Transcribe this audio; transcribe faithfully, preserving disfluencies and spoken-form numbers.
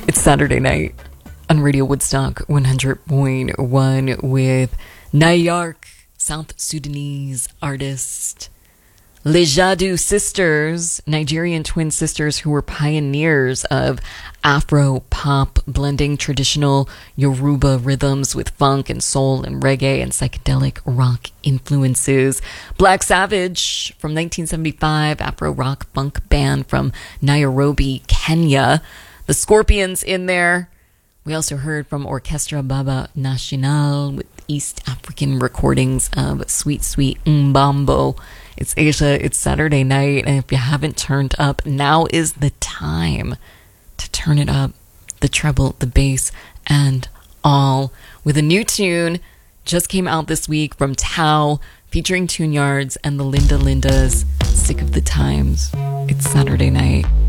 It's Saturday night on Radio Woodstock one hundred point one with Nayark, South Sudanese artist. Les Jadou sisters, Nigerian twin sisters who were pioneers of Afro-pop, blending traditional Yoruba rhythms with funk and soul and reggae and psychedelic rock influences. Black Savage from nineteen seventy-five, Afro-rock funk band from Nairobi, Kenya. The Scorpions in there. We also heard from Orchestra Baba Nacional with East African recordings of Sweet Sweet Mbambo. It's Asia, it's Saturday night, and if you haven't turned up, now is the time to turn it up. The treble, the bass, and all. With a new tune, just came out this week from Tao, featuring Tune Yards and the Linda Lindas. Sick of the Times. It's Saturday night.